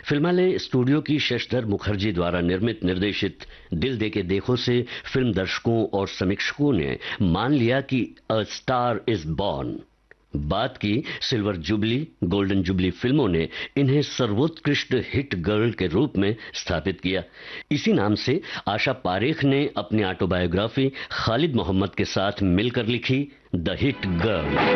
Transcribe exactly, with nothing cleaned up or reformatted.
Filmalaya studio की शशधर मुखर्जी द्वारा निर्मित निर्देशित दिल दे के देखो से फिल्म दर्शकों और समीक्षकों ने मान लिया कि अ स्टार इज बॉर्न। बात की सिल्वर जुबली, गोल्डन जुबली फिल्मों ने इन्हें सर्वोत्कृष्ट हिट गर्ल के रूप में स्थापित किया। इसी नाम से आशा पारेख ने अपनी ऑटोबायोग्राफी खालिद मोहम्मद के साथ मिलकर लिखी द हिट गर्ल।